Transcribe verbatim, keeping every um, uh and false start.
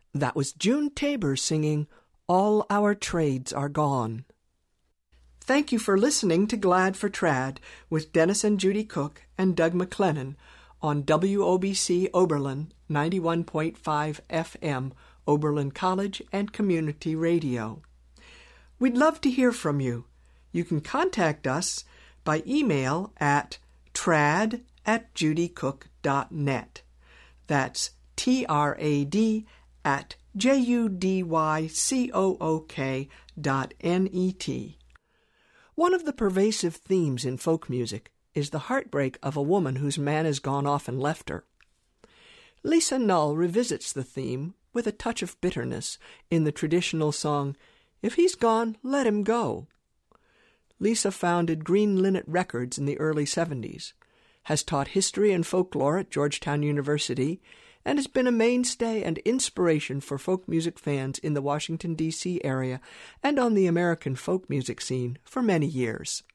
That was June Tabor singing All Our Trades Are Gone. Thank you for listening to Glad for Trad with Dennis and Judy Cook and Doug McLennan on W O B C Oberlin ninety-one point five F M, Oberlin College and Community Radio. We'd love to hear from you. You can contact us by email at trad at judycook dot net. That's T R A D at J U D Y C O O K dot N E T. One of the pervasive themes in folk music is the heartbreak of a woman whose man has gone off and left her. Lisa Null revisits the theme with a touch of bitterness in the traditional song, If He's Gone, Let Him Go. Lisa founded Green Linnet Records in the early seventies, has taught history and folklore at Georgetown University, and has been a mainstay and inspiration for folk music fans in the Washington, D C area and on the American folk music scene for many years.